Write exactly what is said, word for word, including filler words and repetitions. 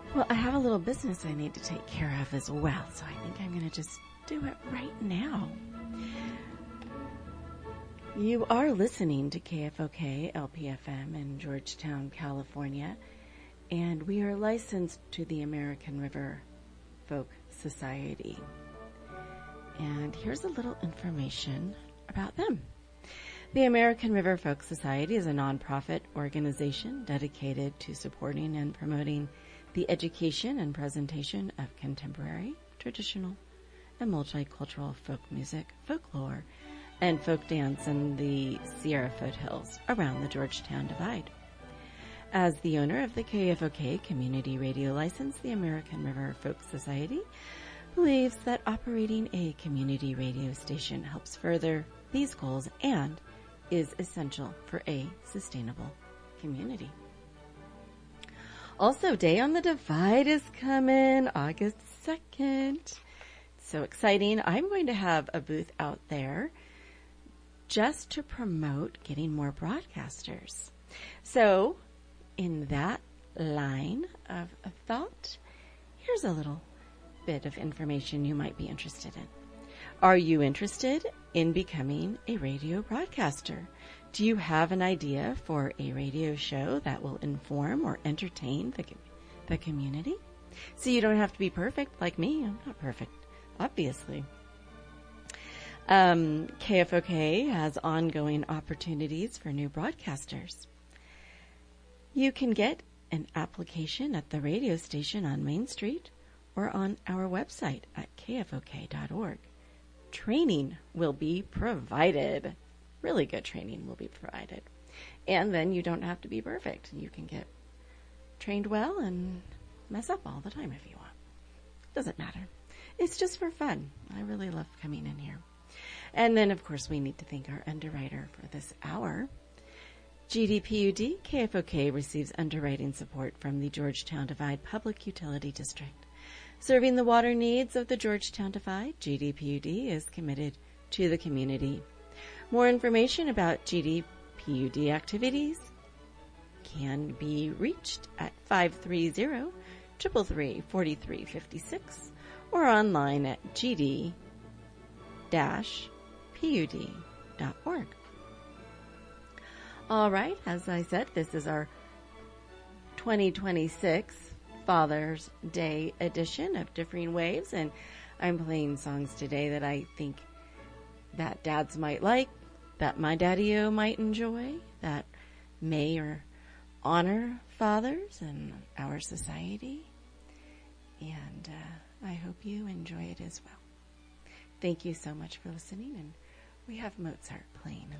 Well, I have a little business I need to take care of as well, so I think I'm going to just do it right now. You are listening to K F O K L P F M in Georgetown, California, and we are licensed to the American River Folk Society. And here's a little information about them. The American River Folk Society is a nonprofit organization dedicated to supporting and promoting the education and presentation of contemporary, traditional, and multicultural folk music, folklore, and folk dance in the Sierra foothills around the Georgetown Divide. As the owner of the K F O K Community Radio License, the American River Folk Society believes that operating a community radio station helps further these goals and is essential for a sustainable community. Also, Day on the Divide is coming, August second. So exciting. I'm going to have a booth out there just to promote getting more broadcasters. So, in that line of, of thought, here's a little bit of information you might be interested in. Are you interested in becoming a radio broadcaster? Do you have an idea for a radio show that will inform or entertain the, the community? So you don't have to be perfect like me. I'm not perfect, obviously. Um, K F O K has ongoing opportunities for new broadcasters. You can get an application at the radio station on Main Street or on our website at K F O K dot org. Training will be provided. Really good training will be provided. And then you don't have to be perfect. You can get trained well and mess up all the time if you want. Doesn't matter. It's just for fun. I really love coming in here. And then, of course, we need to thank our underwriter for this hour. G D P U D, K F O K receives underwriting support from the Georgetown Divide Public Utility District. Serving the water needs of the Georgetown Divide, G D P U D is committed to the community. More information about G D P U D activities can be reached at five three zero, three three three, four three five six or online at g d dash p u d dot org. All right, as I said, this is our twenty twenty-six Father's Day edition of Differing Waves, and I'm playing songs today that I think that dads might like, that my daddy-o might enjoy, that may or honor fathers in our society. And uh, I hope you enjoy it as well. Thank you so much for listening, and we have Mozart playing in